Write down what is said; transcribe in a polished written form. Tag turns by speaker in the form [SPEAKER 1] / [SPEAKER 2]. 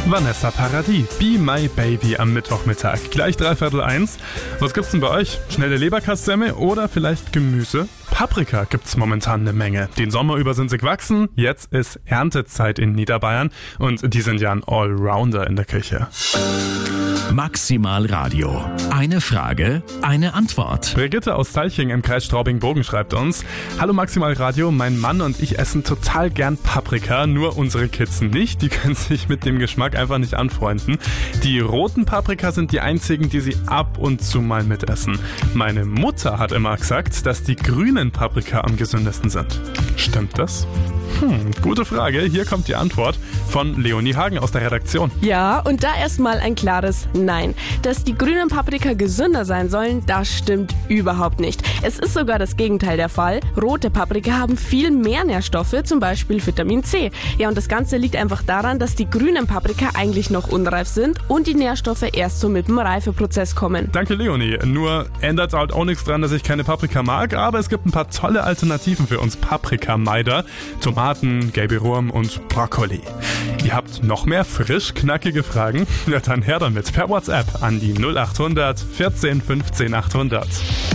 [SPEAKER 1] Vanessa Paradis, Be My Baby am Mittwochmittag. Gleich 1:15. Was gibt's denn bei euch? Schnelle Leberkassemmel oder vielleicht Gemüse? Paprika gibt's momentan eine Menge. Den Sommer über sind sie gewachsen, jetzt ist Erntezeit in Niederbayern und die sind ja ein Allrounder in der Küche.
[SPEAKER 2] Maximal Radio. Eine Frage, eine Antwort.
[SPEAKER 1] Brigitte aus Salching im Kreis Straubing-Bogen schreibt uns: Hallo Maximal Radio, mein Mann und ich essen total gern Paprika, nur unsere Kids nicht. Die können sich mit dem Geschmack einfach nicht anfreunden. Die roten Paprika sind die einzigen, die sie ab und zu mal mitessen. Meine Mutter hat immer gesagt, dass die grünen Paprika am gesündesten sind. Stimmt das? Gute Frage. Hier kommt die Antwort von Leonie Hagen aus der Redaktion.
[SPEAKER 3] Ja, und da erstmal ein klares Nein. Dass die grünen Paprika gesünder sein sollen, das stimmt überhaupt nicht. Es ist sogar das Gegenteil der Fall. Rote Paprika haben viel mehr Nährstoffe, zum Beispiel Vitamin C. Ja, und das Ganze liegt einfach daran, dass die grünen Paprika eigentlich noch unreif sind und die Nährstoffe erst so mit dem Reifeprozess kommen.
[SPEAKER 1] Danke Leonie. Nur ändert halt auch nichts dran, dass ich keine Paprika mag, aber es gibt ein paar tolle Alternativen für uns Paprikameider. Tomaten, gelbe Rum und Brokkoli. Ihr habt noch mehr frisch knackige Fragen? Ja, dann her damit per WhatsApp an die 0800 14 15 800.